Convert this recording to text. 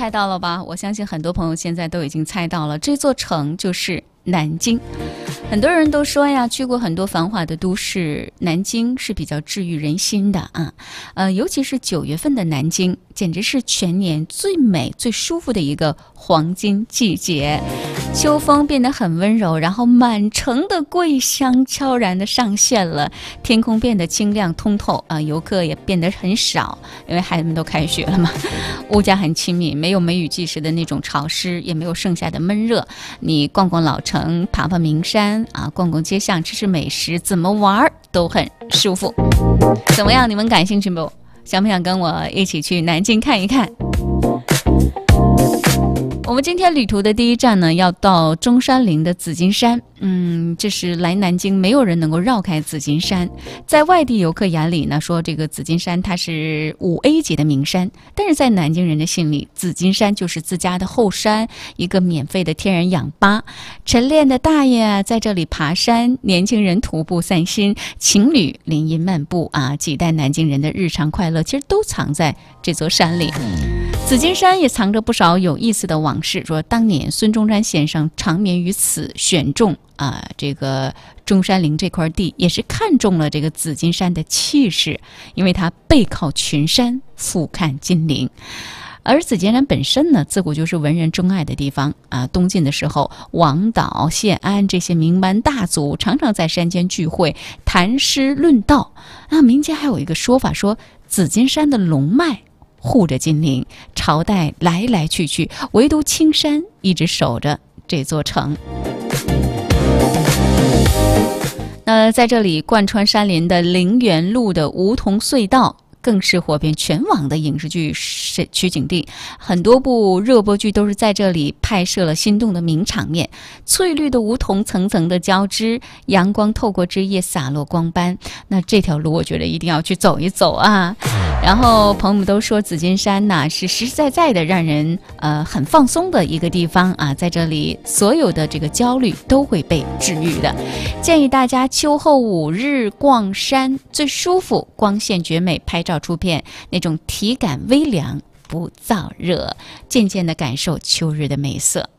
猜到了吧？我相信很多朋友现在都已经猜到了，这座城就是南京。很多人都说呀，去过很多繁华的都市，南京是比较治愈人心的啊。尤其是9月份的南京，简直是全年最美、最舒服的一个黄金季节。秋风变得很温柔，然后满城的桂香悄然的上线了，天空变得清亮通透啊，游客也变得很少，因为孩子们都开学了嘛。物价很亲民，没有梅雨季时的那种潮湿，也没有盛夏的闷热。你逛逛老城，爬爬名山啊，逛逛街巷，吃吃美食，怎么玩都很舒服。怎么样？你们感兴趣不？想不想跟我一起去南京看一看？我们今天旅途的第一站呢，要到中山陵的紫金山。这是来南京没有人能够绕开紫金山。在外地游客眼里呢，说这个紫金山它是5A 级的名山，但是在南京人的心里，紫金山就是自家的后山，一个免费的天然氧吧。晨练的大爷啊，在这里爬山，年轻人徒步散心，情侣林荫漫步啊，几代南京人的日常快乐其实都藏在这座山里。紫金山也藏着不少有意思的往事，说当年孙中山先生长眠于此，选中这个中山陵这块地，也是看中了这个紫金山的气势，因为它背靠群山，俯瞰金陵。而紫金山本身呢，自古就是文人钟爱的地方啊。东晋的时候，王导、谢安这些名门大族常常在山间聚会，谈诗论道。民间还有一个说法，说紫金山的龙脉护着金陵，朝代来来去去，唯独青山一直守着这座城。在这里贯穿山林的陵园路的梧桐隧道，更是火遍全网的影视剧取景地，很多部热播剧都是在这里拍摄了心动的名场面。翠绿的梧桐层层的交织，阳光透过枝叶洒落光斑，那这条路我觉得一定要去走一走啊。然后朋友们都说紫金山呢是实实在在的让人很放松的一个地方啊，在这里所有的这个焦虑都会被治愈的。建议大家秋后5日逛山最舒服，光线绝美，拍照出片，那种体感微凉不燥热，渐渐的感受秋日的美色。